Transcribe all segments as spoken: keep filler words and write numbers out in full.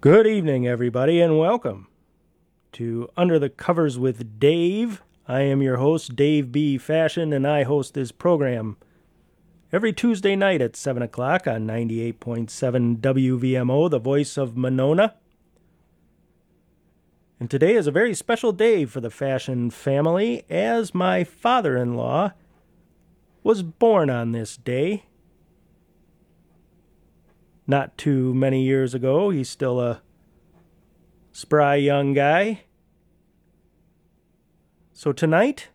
Good evening, everybody, and welcome to Under the Covers with Dave. I am your host, Dave B. Fashion, and I host this program every Tuesday night at seven o'clock on ninety-eight point seven W V M O, the voice of Monona. And today is a very special day for the Fashion family, as my father-in-law was born on this day. Not too many years ago. He's still a spry young guy. So tonight,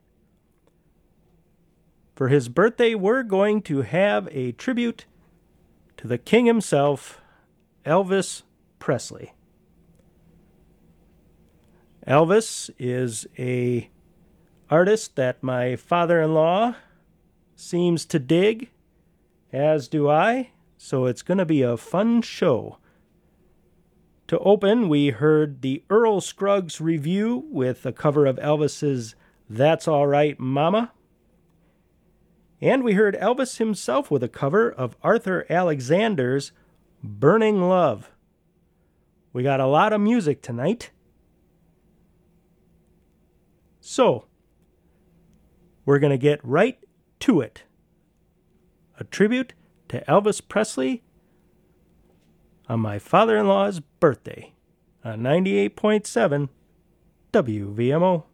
for his birthday, we're going to have a tribute to the king himself, Elvis Presley. Elvis is a artist that my father-in-law seems to dig, as do I. So it's going to be a fun show. To open, we heard the Earl Scruggs Review with a cover of Elvis's That's All Right, Mama. And we heard Elvis himself with a cover of Arthur Alexander's Burning Love. We got a lot of music tonight. So, we're going to get right to it. A tribute to Elvis Presley on my father-in-law's birthday on ninety-eight point seven W V M O.